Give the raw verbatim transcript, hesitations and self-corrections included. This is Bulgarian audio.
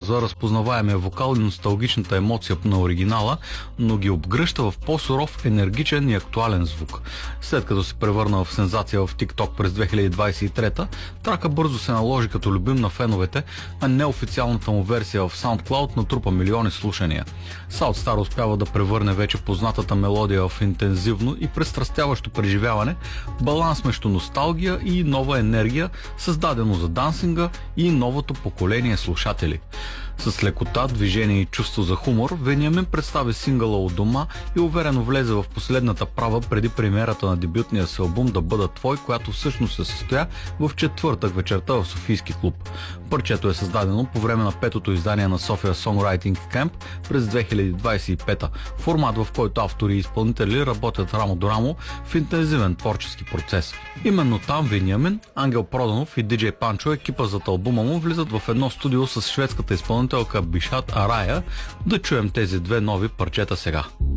запазва разпознаваемия вокал и носталгичната емоция на оригинала, но ги обгръща в по-суров, енергичен и актуален звук. След като се превърна в сензация в TikTok през две хиляди двадесет и трета, трака бързо се наложи като любим на феновете, а неофициалната му версия в SoundCloud натрупа милиони слушания. SoundStar успява да превърне вече познатата мелодия в интензивно и престрастяващо преживяване, баланс между носталгия и нова енергия, създадено за дансинга и новото поколение слушатели. С лекота, движение и чувство за хумор, Вениамин представи сингъла "У дома" и уверено влезе в последната права преди премиерата на дебютния си албум "Да бъда твой", която всъщност се състоя в четвъртък вечерта в Софийски клуб. Парчето е създадено по време на петото издание на София Songwriting Camp през две хиляди двадесет и пета, формат, в който автори и изпълнители работят рамо до рамо в интензивен творчески процес. Именно там Вениамин, Ангел Проданов и диджей Панчо, екипа зад албума му, влизат в едно студио с шведската изпълнителка Бишат Арая. Да чуем тези две нови парчета сега.